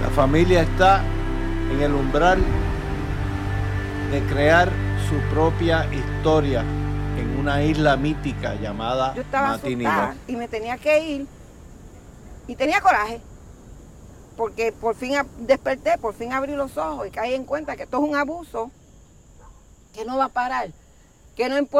La familia está en el umbral de crear su propia historia en una isla mítica llamada Yo estaba asustada y me tenía que ir. Y tenía coraje. Porque por fin desperté, por fin abrí los ojos y caí en cuenta que esto es un abuso que no va a parar. Que no importa.